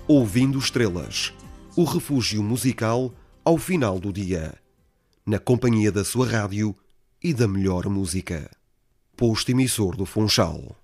Ouvindo Estrelas, o refúgio musical ao final do dia, na companhia da sua rádio e da melhor música. Posto emissor do Funchal.